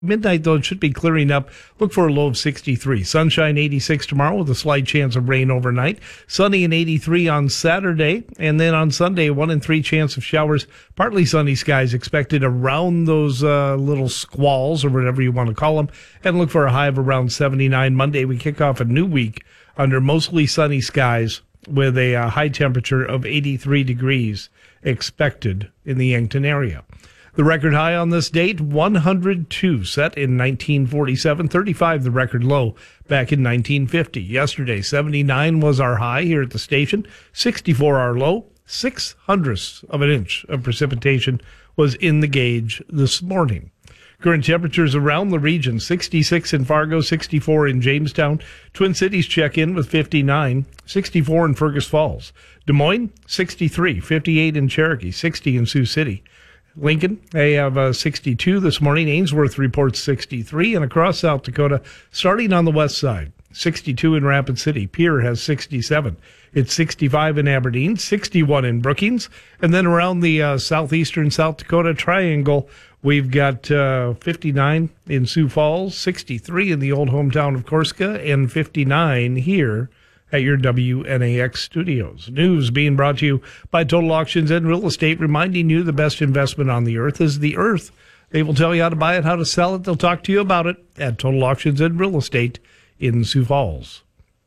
Midnight, though, it should be clearing up. Look for a low of 63. Sunshine 86 tomorrow with a slight chance of rain overnight. Sunny and 83 on Saturday. And then on Sunday, 1 in 3 chance of showers. Partly sunny skies expected around those little squalls or whatever you want to call them. And look for a high of around 79. Monday, we kick off a new week under mostly sunny skies with a high temperature of 83 degrees expected in the Yankton area. The record high on this date, 102, set in 1947, 35 the record low back in 1950. Yesterday, 79 was our high here at the station, 64 our low, 0.06 of an inch of precipitation was in the gauge this morning. Current temperatures around the region, 66 in Fargo, 64 in Jamestown. Twin Cities check in with 59, 64 in Fergus Falls. Des Moines, 63, 58 in Cherokee, 60 in Sioux City. Lincoln, they have 62 this morning. Ainsworth reports 63. And across South Dakota, starting on the west side, 62 in Rapid City. Pierre has 67. It's 65 in Aberdeen, 61 in Brookings. And then around the southeastern South Dakota triangle, we've got 59 in Sioux Falls, 63 in the old hometown of Corsica, and 59 here at your WNAX studios. News being brought to you by Total Auctions and Real Estate, reminding you the best investment on the earth is the earth. They will tell you how to buy it, how to sell it. They'll talk to you about it at Total Auctions and Real Estate in Sioux Falls.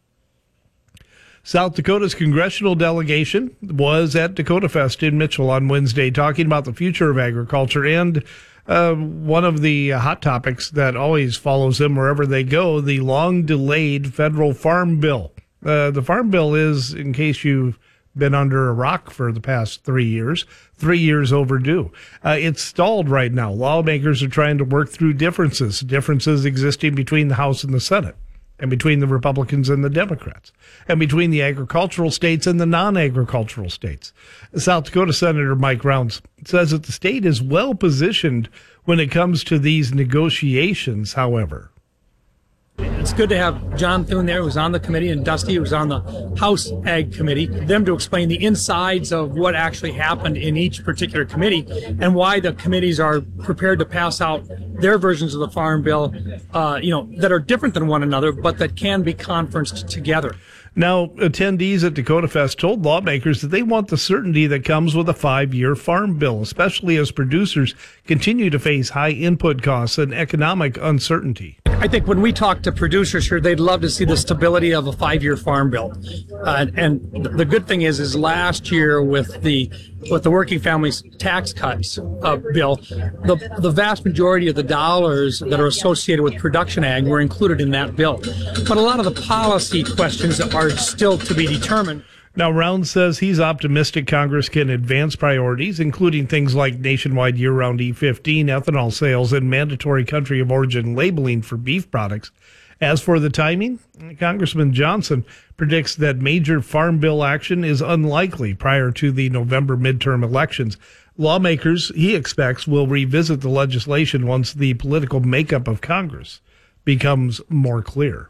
South Dakota's congressional delegation was at Dakota Fest in Mitchell on Wednesday, talking about the future of agriculture and one of the hot topics that always follows them wherever they go, the long-delayed federal farm bill. The Farm Bill is, in case you've been under a rock for the past 3 years, 3 years overdue. It's stalled right now. Lawmakers are trying to work through differences existing between the House and the Senate, and between the Republicans and the Democrats, and between the agricultural states and the non-agricultural states. South Dakota Senator Mike Rounds says that the state is well positioned when it comes to these negotiations, however. It's good to have John Thune there, who's on the committee, and Dusty, who's on the House Ag Committee, them to explain the insides of what actually happened in each particular committee and why the committees are prepared to pass out their versions of the Farm Bill, that are different than one another, but that can be conferenced together. Now, attendees at Dakota Fest told lawmakers that they want the certainty that comes with a 5-year farm bill, especially as producers continue to face high input costs and economic uncertainty. I think when we talk to producers here, they'd love to see the stability of a 5-year farm bill. And the good thing is last year with the working families tax cuts bill, the vast majority of the dollars that are associated with production ag were included in that bill. But a lot of the policy questions are still to be determined. Now, Round says he's optimistic Congress can advance priorities, including things like nationwide year-round E15 ethanol sales and mandatory country of origin labeling for beef products. As for the timing, Congressman Johnson predicts that major farm bill action is unlikely prior to the November midterm elections. Lawmakers, he expects, will revisit the legislation once the political makeup of Congress becomes more clear.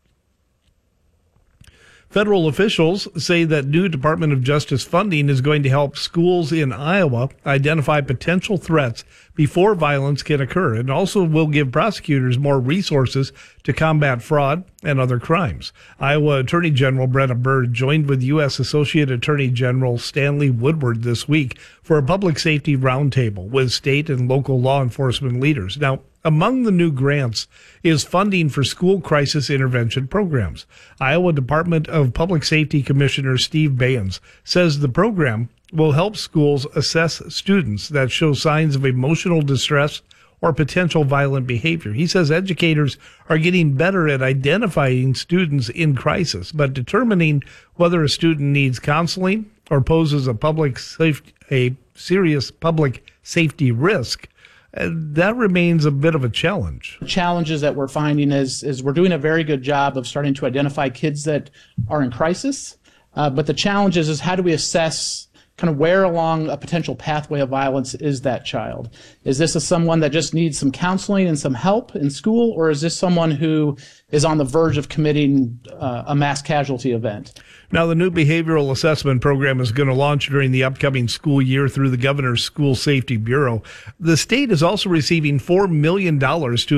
Federal officials say that new Department of Justice funding is going to help schools in Iowa identify potential threats before violence can occur, and also will give prosecutors more resources to combat fraud and other crimes. Iowa Attorney General Brenna Bird joined with U.S. Associate Attorney General Stanley Woodward this week for a public safety roundtable with state and local law enforcement leaders. Now, among the new grants is funding for school crisis intervention programs. Iowa Department of Public Safety Commissioner Steve Bayens says the program will help schools assess students that show signs of emotional distress or potential violent behavior. He says educators are getting better at identifying students in crisis, but determining whether a student needs counseling or poses a serious public safety risk, that remains a bit of a challenge. Challenges that we're finding is we're doing a very good job of starting to identify kids that are in crisis, but the challenge is how do we assess kind of where along a potential pathway of violence is that child? Is this someone that just needs some counseling and some help in school, or is this someone who is on the verge of committing a mass casualty event? Now, the new behavioral assessment program is going to launch during the upcoming school year through the Governor's School Safety Bureau. The state is also receiving $4 million to